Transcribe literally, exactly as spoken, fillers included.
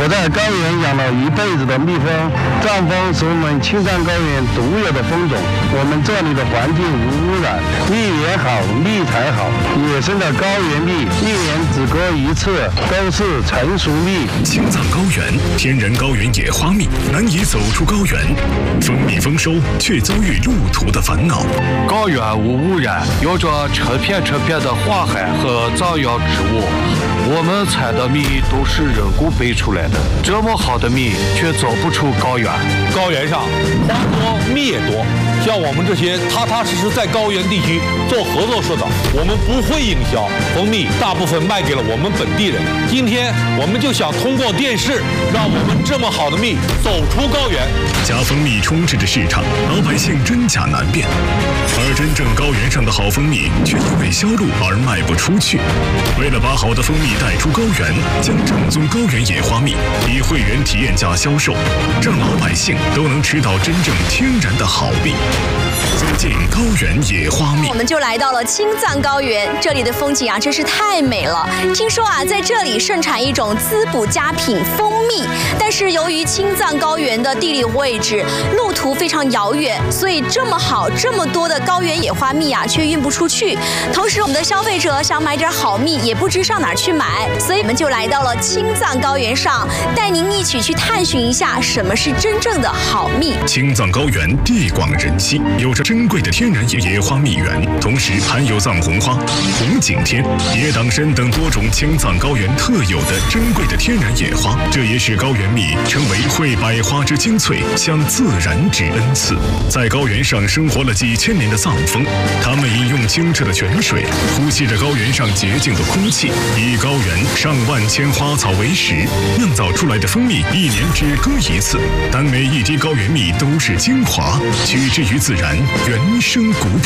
我在高原养了一辈子的蜜蜂，藏蜂是我们青藏高原独有的蜂种。我们这里的环境无污染，蜜源好，蜜才好。野生的高原蜜一年只割一次，都是成熟蜜。 青藏高原天然高原野花蜜难以走出高原，蜂蜜丰收却遭遇路途的烦恼。 高原无污染，有着成片成片的花海和藏药植物。我们采的蜜都是人工培出来的，这么好的蜜却走不出高原。 高原上花多蜜也多，像我们这些踏踏实实在高原地区做合作社的，我们不会营销蜂蜜，大部分卖给了我们本地人。今天我们就想通过电视，让我们这么好的蜜走出高原。 假蜂蜜充斥着市场，老百姓真假难辨，而真正高原上的好蜂蜜却因为销路而卖不出去。为了把好的蜂蜜带出高原，将正宗高原野花蜜以会员体验价销售，让老百姓都能吃到真正天然的好蜜。走进高原野花蜜， 我们就来到了青藏高原，这里的风景啊真是太美了。听说啊，在这里盛产一种滋补佳品蜂蜜，但是由于青藏高原的地理位置、路途非常遥远，所以这么好、这么多的高原野花蜜啊，却运不出去。同时，我们的消费者想买点好蜜，也不知上哪儿去买，所以我们就来到了青藏高原上，带您一起去探寻一下什么是真正的好蜜。 青藏高原地广人稀，有着珍贵的天然野花蜜源，同时含有藏红花、红景天、野党参等多种青藏高原特有的珍贵的天然野花，这也使高原蜜成为会百花之精粹，向自然之恩赐。在高原上生活了几千年的藏蜂，它们饮用清澈的泉水，呼吸着高原上洁净的空气，以高原上万千花草为食，酿造出来的蜂蜜一年只割一次，但每一滴高原蜜都是精华，取之于自然，原生古朴。